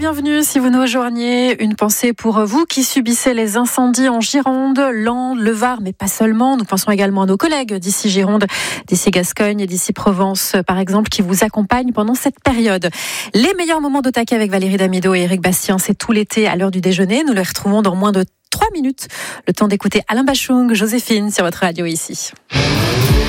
bienvenue si vous nous rejoignez. Une pensée pour vous qui subissez les incendies en Gironde, Landes, le Var, mais pas seulement. Nous pensons également à nos collègues d'ici Gironde, d'ici Gascogne et d'ici Provence, par exemple, qui vous accompagnent pendant cette période. Les meilleurs moments d'Au-Taquet avec Valérie Damido et Éric Bastien, c'est tout l'été à l'heure du déjeuner. Nous les retrouvons dans moins de 3 minutes. Le temps d'écouter Alain Bachung, Joséphine sur votre radio ici.